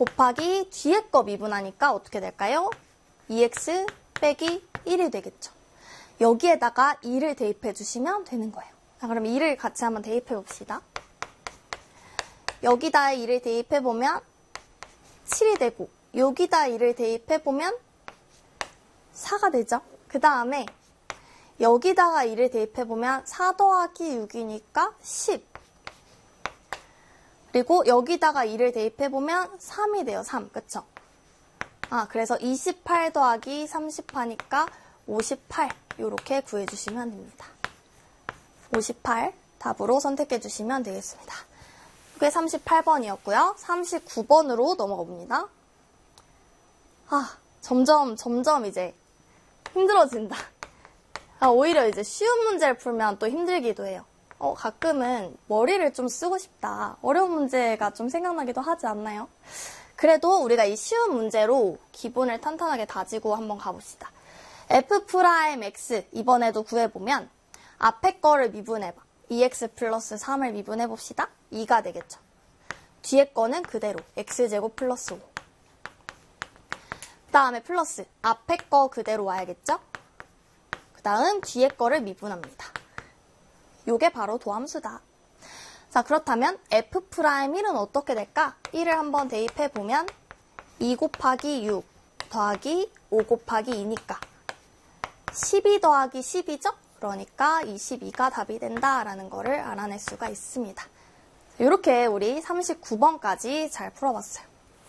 곱하기 뒤에 거 미분하니까 어떻게 될까요? 2x 빼기 1이 되겠죠. 여기에다가 2를 대입해 주시면 되는 거예요. 자, 그럼 2를 같이 한번 대입해 봅시다. 여기다 2를 대입해 보면 7이 되고 여기다 2를 대입해 보면 4가 되죠. 그 다음에 여기다가 2를 대입해 보면 4 더하기 6이니까 10. 그리고 여기다가 2를 대입해 보면 3이 돼요. 3. 그쵸? 그래서 28 더하기 30 하니까 58. 이렇게 구해주시면 됩니다. 58 답으로 선택해 주시면 되겠습니다. 이게 38번이었고요. 39번으로 넘어가 봅니다. 점점 이제 힘들어진다. 오히려 이제 쉬운 문제를 풀면 또 힘들기도 해요. 가끔은 머리를 좀 쓰고 싶다. 어려운 문제가 좀 생각나기도 하지 않나요? 그래도 우리가 이 쉬운 문제로 기본을 탄탄하게 다지고 한번 가봅시다. f'x 이번에도 구해보면 앞에 거를 미분해봐. 2x 플러스 3을 미분해봅시다. 2가 되겠죠. 뒤에 거는 그대로 x제곱 플러스 5. 그 다음에 플러스 앞에 거 그대로 와야겠죠? 그 다음 뒤에 거를 미분합니다. 요게 바로 도함수다. 자, 그렇다면 f'1은 어떻게 될까? 1을 한번 대입해보면 2 곱하기 6 더하기 5 곱하기 2니까 12 더하기 10이죠? 그러니까 22가 답이 된다라는 거를 알아낼 수가 있습니다. 이렇게 우리 39번까지 잘 풀어봤어요.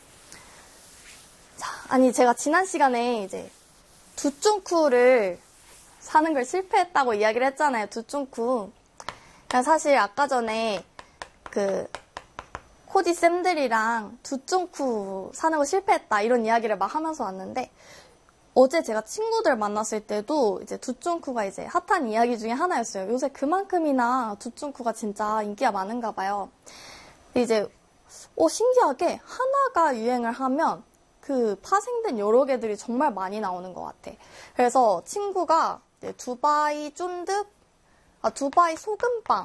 자, 제가 지난 시간에 이제 두쫑쿠를 사는 걸 실패했다고 이야기를 했잖아요. 두쫑쿠. 사실 아까 전에 코디 쌤들이랑 두쫑쿠 사는 거 실패했다 이런 이야기를 막 하면서 왔는데 어제 제가 친구들 만났을 때도 이제 두쫑쿠가 이제 핫한 이야기 중에 하나였어요. 요새 그만큼이나 두쫑쿠가 진짜 인기가 많은가 봐요. 이제 신기하게 하나가 유행을 하면 그 파생된 여러 개들이 정말 많이 나오는 것 같아. 그래서 친구가 두바이 쫀득, 두바이 소금빵,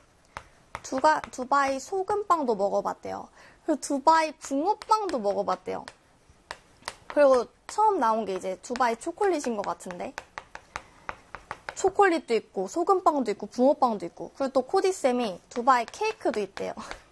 두바이 소금빵도 먹어봤대요. 그리고 두바이 붕어빵도 먹어봤대요. 그리고 처음 나온 게 이제 두바이 초콜릿인 것 같은데 초콜릿도 있고 소금빵도 있고 붕어빵도 있고 그리고 또 코디쌤이 두바이 케이크도 있대요.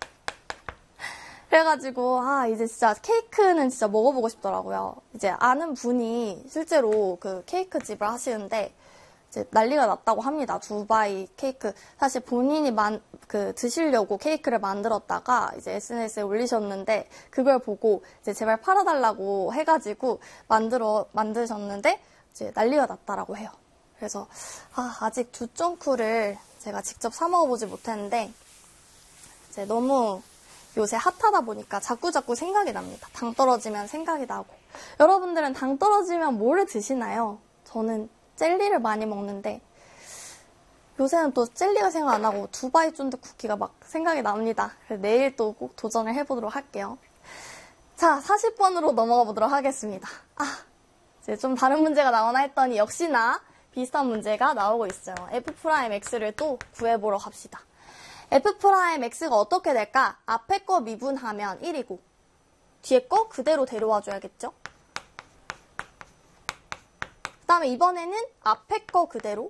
그래가지고 이제 진짜 케이크는 진짜 먹어보고 싶더라고요. 이제 아는 분이 실제로 그 케이크 집을 하시는데 이제 난리가 났다고 합니다. 두바이 케이크. 사실 본인이 드시려고 케이크를 만들었다가 이제 SNS에 올리셨는데 그걸 보고 이제 제발 팔아달라고 해가지고 만드셨는데 이제 난리가 났다라고 해요. 그래서 아직 두쫑쿠를 제가 직접 사 먹어보지 못했는데 이제 너무 요새 핫하다 보니까 자꾸자꾸 생각이 납니다. 당 떨어지면 생각이 나고. 여러분들은 당 떨어지면 뭐를 드시나요? 저는 젤리를 많이 먹는데 요새는 또 젤리가 생각 안 나고 두바이 쫀득 쿠키가 막 생각이 납니다. 그래서 내일 또 꼭 도전을 해보도록 할게요. 자, 40번으로 넘어가 보도록 하겠습니다. 이제 좀 다른 문제가 나오나 했더니 역시나 비슷한 문제가 나오고 있어요. f'x를 또 구해보러 갑시다. f'x가 어떻게 될까? 앞에 거 미분하면 1이고 뒤에 거 그대로 데려와줘야겠죠? 그 다음에 이번에는 앞에 거 그대로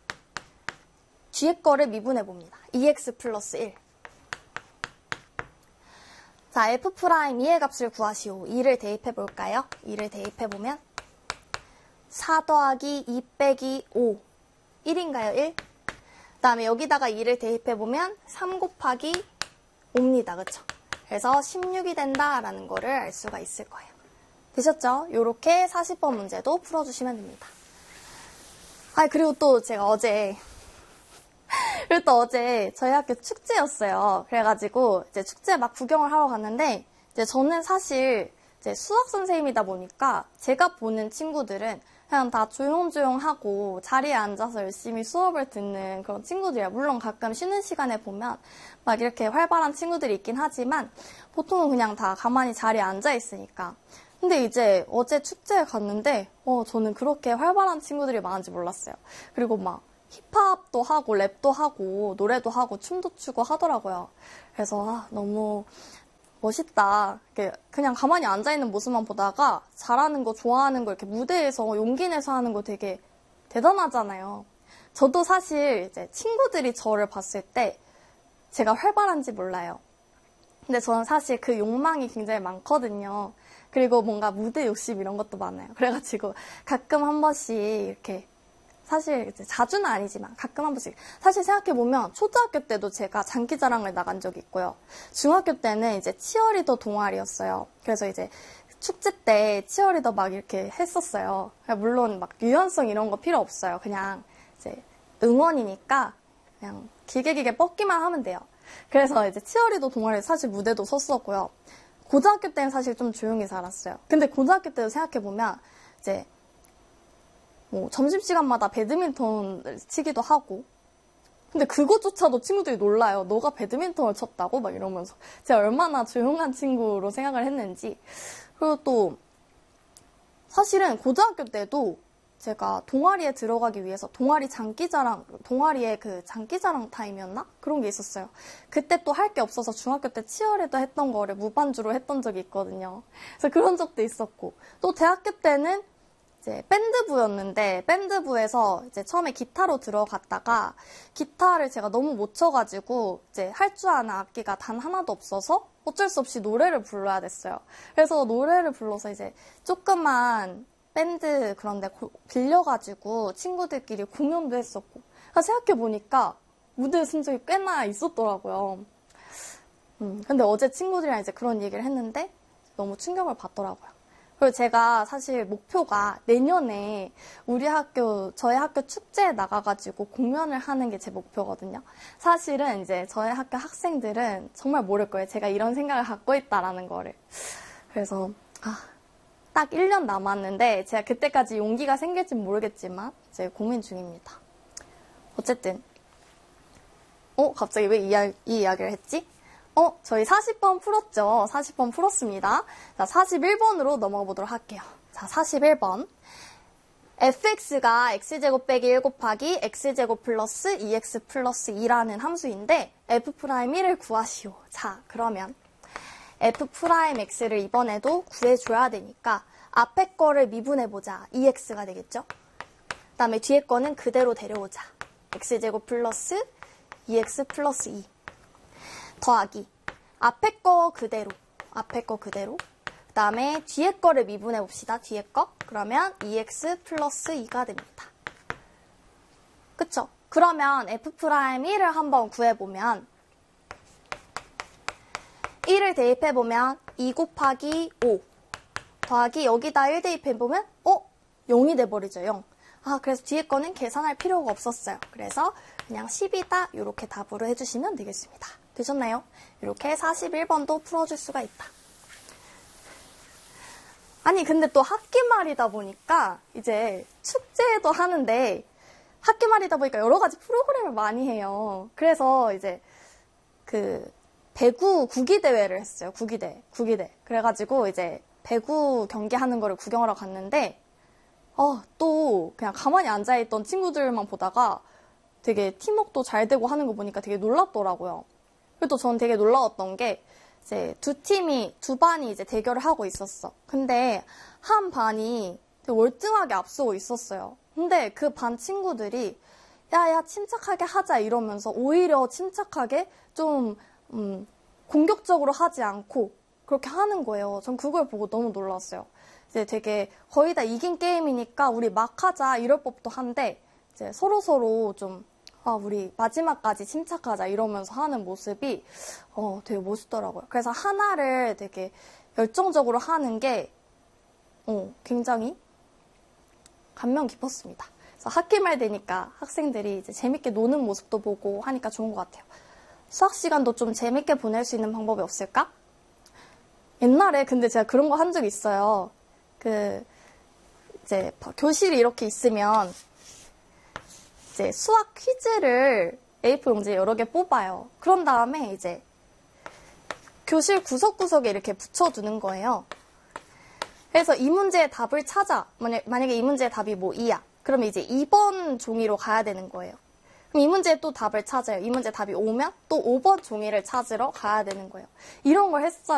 뒤에 거를 미분해봅니다. 2x 플러스 1. 자, f'2의 값을 구하시오. 2를 대입해볼까요? 2를 대입해보면 4 더하기 2 빼기 5. 1인가요? 1? 그 다음에 여기다가 2를 대입해보면 3 곱하기 5입니다. 그쵸? 그래서 16이 된다라는 거를 알 수가 있을 거예요. 되셨죠? 요렇게 40번 문제도 풀어주시면 됩니다. 그리고 또 제가 어제 저희 학교 축제였어요. 그래가지고 이제 축제 막 구경을 하러 갔는데 이제 저는 사실 이제 수학 선생님이다 보니까 제가 보는 친구들은 그냥 다 조용조용하고 자리에 앉아서 열심히 수업을 듣는 그런 친구들이에요. 물론 가끔 쉬는 시간에 보면 막 이렇게 활발한 친구들이 있긴 하지만 보통은 그냥 다 가만히 자리에 앉아 있으니까. 근데 이제 어제 축제에 갔는데 저는 그렇게 활발한 친구들이 많은지 몰랐어요. 그리고 막 힙합도 하고 랩도 하고 노래도 하고 춤도 추고 하더라고요. 그래서 너무 멋있다. 이렇게 그냥 가만히 앉아있는 모습만 보다가 잘하는 거, 좋아하는 거 이렇게 무대에서 용기 내서 하는 거 되게 대단하잖아요. 저도 사실 이제 친구들이 저를 봤을 때 제가 활발한지 몰라요. 근데 저는 사실 그 욕망이 굉장히 많거든요. 그리고 뭔가 무대 욕심 이런 것도 많아요. 그래가지고 가끔 한 번씩 이렇게 사실 이제 자주는 아니지만 가끔 한 번씩 사실 생각해보면 초등학교 때도 제가 장기자랑을 나간 적이 있고요. 중학교 때는 이제 치어리더 동아리였어요. 그래서 이제 축제 때 치어리더 막 이렇게 했었어요. 물론 막 유연성 이런 거 필요 없어요. 그냥 이제 응원이니까 그냥 길게 뻗기만 하면 돼요. 그래서 이제 치어리더 동아리 사실 무대도 섰었고요. 고등학교 때는 사실 좀 조용히 살았어요. 근데 고등학교 때도 생각해보면 이제 뭐 점심시간마다 배드민턴을 치기도 하고 근데 그것조차도 친구들이 놀라요. 너가 배드민턴을 쳤다고? 막 이러면서 제가 얼마나 조용한 친구로 생각을 했는지. 그리고 또 사실은 고등학교 때도 제가 동아리에 들어가기 위해서 동아리의 그 장기자랑 타임이었나? 그런 게 있었어요. 그때 또 할 게 없어서 중학교 때 치어리더 했던 거를 무반주로 했던 적이 있거든요. 그래서 그런 적도 있었고 또 대학교 때는 이제 밴드부였는데 밴드부에서 이제 처음에 기타로 들어갔다가 기타를 제가 너무 못 쳐가지고 이제 할 줄 아는 악기가 단 하나도 없어서 어쩔 수 없이 노래를 불러야 됐어요. 그래서 노래를 불러서 이제 조그만 밴드 그런데 빌려가지고 친구들끼리 공연도 했었고 그러니까 생각해보니까 무대에 쓴 적이 꽤나 있었더라고요. 근데 어제 친구들이랑 이제 그런 얘기를 했는데 너무 충격을 받더라고요. 그리고 제가 사실 목표가 내년에 저희 학교 축제에 나가가지고 공연을 하는 게 제 목표거든요. 사실은 이제 저희 학교 학생들은 정말 모를 거예요. 제가 이런 생각을 갖고 있다라는 거를. 그래서, 딱 1년 남았는데 제가 그때까지 용기가 생길진 모르겠지만 이제 고민 중입니다. 어쨌든. 갑자기 왜 이 이야기를 했지? 저희 40번 풀었죠. 40번 풀었습니다. 자, 41번으로 넘어가 보도록 할게요. 자, 41번. fx가 x제곱 빼기 1 곱하기 x제곱 플러스 2x 플러스 2라는 함수인데 f'1을 구하시오. 자, 그러면 f'x를 이번에도 구해줘야 되니까 앞에 거를 미분해보자. 2x가 되겠죠? 그 다음에 뒤에 거는 그대로 데려오자. x제곱 플러스 2x 플러스 2. 더하기 앞에 거 그대로 그 다음에 뒤에 거를 미분해 봅시다. 뒤에 거 그러면 2x 플러스 2가 됩니다. 그쵸? 그러면 f'1을 한번 구해보면 1을 대입해보면 2 곱하기 5 더하기 여기다 1 대입해보면 0이 돼버리죠. 0. 그래서 뒤에 거는 계산할 필요가 없었어요. 그래서 그냥 10이다 이렇게 답으로 해주시면 되겠습니다. 되셨나요? 이렇게 41번도 풀어줄 수가 있다. 아니 근데 또 학기 말이다 보니까 이제 축제도 하는데 학기 말이다 보니까 여러 가지 프로그램을 많이 해요. 그래서 이제 그 배구 구기대회를 했어요. 구기대. 그래가지고 이제 배구 경기하는 거를 구경하러 갔는데 또 그냥 가만히 앉아있던 친구들만 보다가 되게 팀워크도 잘 되고 하는 거 보니까 되게 놀랍더라고요. 그리고 또 전 되게 놀라웠던 게 이제 두 반이 이제 대결을 하고 있었어. 근데 한 반이 되게 월등하게 앞서고 있었어요. 근데 그 반 친구들이 야 침착하게 하자 이러면서 오히려 침착하게 좀 공격적으로 하지 않고 그렇게 하는 거예요. 전 그걸 보고 너무 놀랐어요. 이제 되게 거의 다 이긴 게임이니까 우리 막 하자 이럴 법도 한데 이제 서로 좀 우리 마지막까지 침착하자 이러면서 하는 모습이 되게 멋있더라고요. 그래서 하나를 되게 열정적으로 하는 게 굉장히 감명 깊었습니다. 그래서 학기 말 되니까 학생들이 이제 재밌게 노는 모습도 보고 하니까 좋은 것 같아요. 수학 시간도 좀 재밌게 보낼 수 있는 방법이 없을까? 옛날에 근데 제가 그런 거 한 적이 있어요. 이제 교실이 이렇게 있으면 이제 수학 퀴즈를 A4 용지에 여러 개 뽑아요. 그런 다음에 이제 교실 구석구석에 이렇게 붙여두는 거예요. 그래서 이 문제의 답을 찾아. 만약에 이 문제의 답이 뭐 2야. 그러면 이제 2번 종이로 가야 되는 거예요. 그럼 이 문제의 또 답을 찾아요. 이 문제 답이 5면 또 5번 종이를 찾으러 가야 되는 거예요. 이런 걸 했어요.